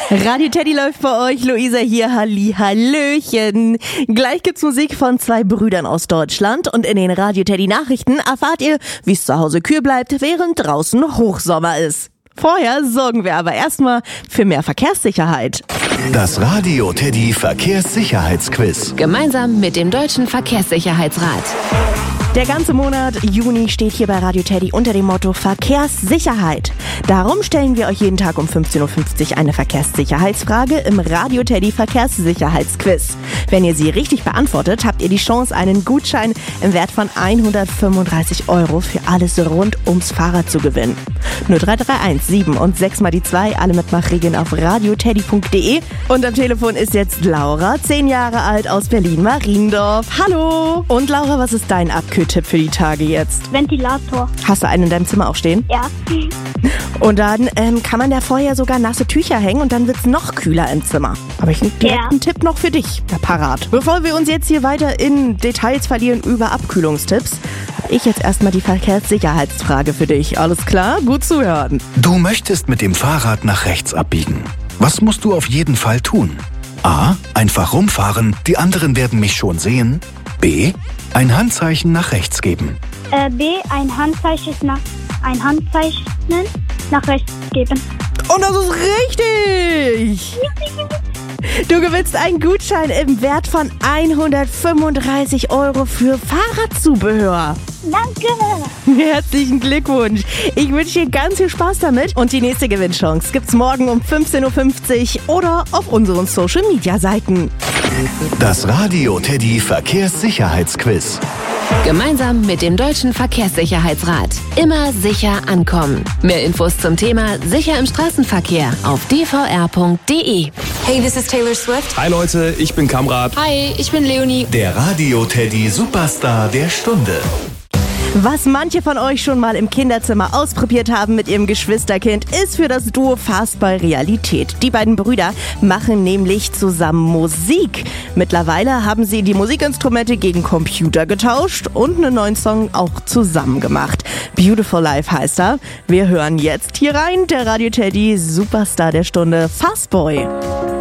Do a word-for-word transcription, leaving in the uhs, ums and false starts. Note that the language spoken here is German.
Radio Teddy läuft bei euch, Luisa hier, Halli, Hallöchen. Gleich gibt's Musik von zwei Brüdern aus Deutschland und in den Radio Teddy Nachrichten erfahrt ihr, wie es zu Hause kühl bleibt, während draußen Hochsommer ist. Vorher sorgen wir aber erstmal für mehr Verkehrssicherheit. Das Radio Teddy Verkehrssicherheitsquiz. Gemeinsam mit dem Deutschen Verkehrssicherheitsrat. Der ganze Monat Juni steht hier bei Radio Teddy unter dem Motto Verkehrssicherheit. Darum stellen wir euch jeden Tag um fünfzehn Uhr fünfzig eine Verkehrssicherheitsfrage im Radio Teddy Verkehrssicherheitsquiz. Wenn ihr sie richtig beantwortet, habt ihr die Chance, einen Gutschein im Wert von hundertfünfunddreißig Euro für alles rund ums Fahrrad zu gewinnen. null drei drei eins sieben und sechs mal die zwei, alle Mitmachregeln auf radioteddy punkt de. Und am Telefon ist jetzt Laura, zehn Jahre alt, aus Berlin-Mariendorf. Hallo! Und Laura, was ist dein Abkühltipp für die Tage jetzt? Ventilator. Hast du einen in deinem Zimmer auch stehen? Ja. Und dann ähm, kann man da vorher sogar nasse Tücher hängen und dann wird's noch kühler im Zimmer. Aber ich direkt Ja. einen Tipp noch für dich, da parat. Bevor wir uns jetzt hier weiter in Details verlieren über Abkühlungstipps, habe ich jetzt erstmal die Verkehrssicherheitsfrage für dich. Alles klar? Gut zuhören. Du möchtest mit dem Fahrrad nach rechts abbiegen. Was musst du auf jeden Fall tun? A. Einfach rumfahren, die anderen werden mich schon sehen. B. Ein Handzeichen nach rechts geben. Äh, B, ein Handzeichen nach ein Handzeichen nach rechts geben. Und das ist richtig! Du gewinnst einen Gutschein im Wert von hundertfünfunddreißig Euro für Fahrradzubehör. Danke. Herzlichen Glückwunsch. Ich wünsche dir ganz viel Spaß damit und die nächste Gewinnchance gibt's morgen um fünfzehn Uhr fünfzig oder auf unseren Social-Media-Seiten. Das Radio Teddy Verkehrssicherheitsquiz. Gemeinsam mit dem Deutschen Verkehrssicherheitsrat. Immer sicher ankommen. Mehr Infos zum Thema Sicher im Straßenverkehr auf d v r punkt de. Hey, this is Taylor Swift. Hi Leute, ich bin Kamrat. Hi, ich bin Leonie. Der Radio Teddy Superstar der Stunde. Was manche von euch schon mal im Kinderzimmer ausprobiert haben mit ihrem Geschwisterkind, ist für das Duo Fastball Realität. Die beiden Brüder machen nämlich zusammen Musik. Mittlerweile haben sie die Musikinstrumente gegen Computer getauscht und einen neuen Song auch zusammen gemacht. Beautiful Life heißt er. Wir hören jetzt hier rein, der Radio Teddy Superstar der Stunde, Fastboy.